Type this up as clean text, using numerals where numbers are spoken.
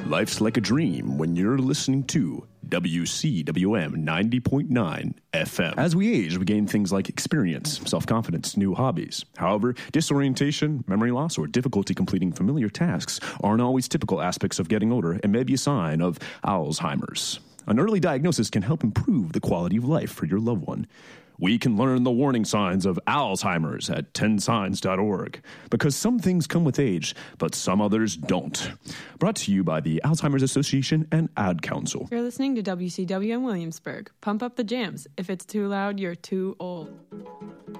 Life's like a dream when you're listening to WCWM 90.9 FM. As we age, we gain things like experience, self-confidence, new hobbies. However, disorientation, memory loss, or difficulty completing familiar tasks aren't always typical aspects of getting older and may be a sign of Alzheimer's. An early diagnosis can help improve the quality of life for your loved one. We can learn the warning signs of Alzheimer's at 10signs.org, because some things come with age, but some others don't. Brought to you by the Alzheimer's Association and Ad Council. You're listening to WCWM Williamsburg. Pump up the jams. If it's too loud, you're too old.